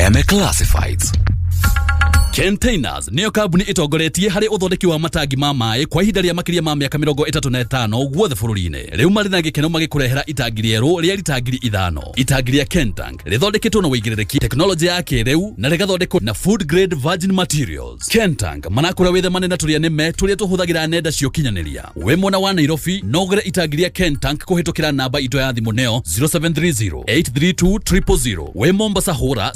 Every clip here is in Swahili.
Kameme Classifieds. Containers niyo kambuni itongoretie hari uthondeki wa matangi ma mai kwa ihinda ria makiria ma miaka 35 guothe bururi-ini. Riu mari na gikeno magikurehera itangi rieru ria litangiri 5. Itangi ria Kentank rithondeketwo na uigiririki, teknoloji ya kiriu na rigathondekwo na food grade virgin materials. Kentank manakura withemane na turia nime turia tuhuthagira nenda cio kinyaniria. We mwana wa Nairobi no gure itangi ria Kentank kuhitukira namba ito ya thimu neo 0730832000. We Mombasa hura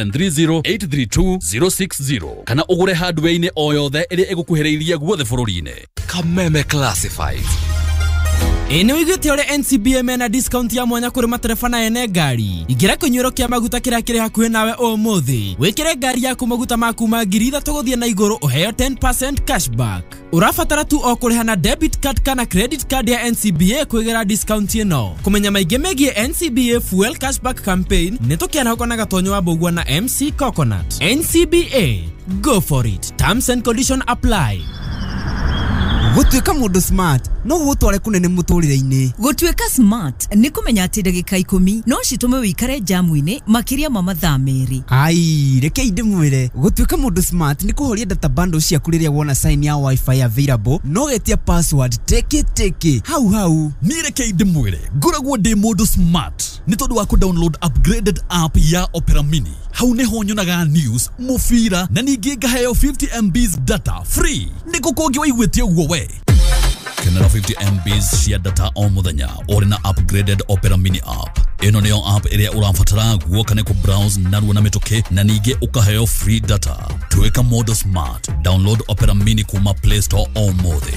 0730832060. Kana ugure hardware-ini o yothe iri igukuhiriria guothe bururi-ini. Kameme Classifieds. Ene wigite ore NCBA mena discount ya mwanya kuri matereba na ene ngari. Igira kunyuro kia maguta kira kiri hakuhe nawe o muthi. Wikire ngari yaku maguta maku ma 3,000 guthie na iguru uheo 10% cashback. Urafatara tu o kurihana debit card kana credit card ya NCBA kwigera discount ino. Kumenya maige megie NCBA fuel cashback campaign nitukiana hoko na gatonyo wa bogwa na MC Coconut. NCBA, go for it. Terms and condition apply. Gutuika mundu smart no gutware kunene muturire-ini. Gutuika smart ni kumenya ati ndagika 10 no citume wikare jamu-ini makiria ma mathaa meri. Ai, reke ndimwire gutuika mundu smart ni kuhoria data bundle cia kuriria wona sign ya wifi available no getia password teke hau ni reke ndimwire nguragwo ndi mundu smart ni tondu wa ku download upgraded app ya Opera Mini. Hau neho nyonaga news, mufira na ningi ngaheo 50 MBs data free. Niko kongi waigwetie uguo we. Kenera 50 MBs cia data o muthenya ori na upgraded Opera Mini app. Ino niyo app iria urafatara guoka ne ku browse narua na mituke na ningi ukaheo free data. Tuweka modo smart. Download Opera Mini kuma Play Store o mothe.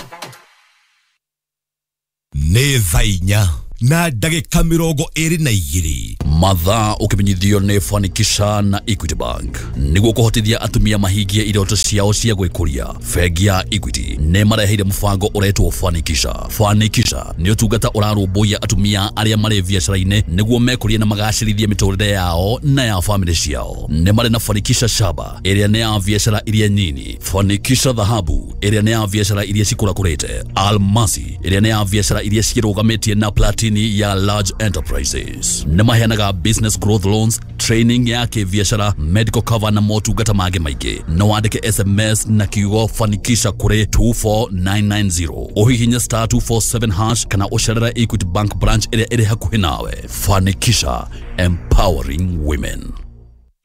Ne thainya na dagika 22 mathaa ukimenyithio ni Fanikisha na Equity Bank niguo kuhotithia atumia mahingie iroto ciao cia gwikuria. Bengi ya Equity ne mareheire mubango uretwo Fanikisha. Fanikisha ni utungata urarumbuia atumia aria mari biacara-ini niguo mekurie na magacirithie miturire yao na ya family ciao. Ne mari na Fanikisha Shaba iria ne ya biacara iria nyini, Fanikisha Dhahabu iria ne ya biacara iria cikurakurite, Almasi iria ne ya biacara iria cirugametie na Platinum ya large enterprises. Nemaheanaga business growth loans, training ya kibiashara, medical cover na motungata mage maige. No wandike SMS na kiugo Fanikisha kuri 24990. Uhihinya *247# kana ucerera Equity Bank branch iri hakuhi nawe. Fanikisha, empowering women.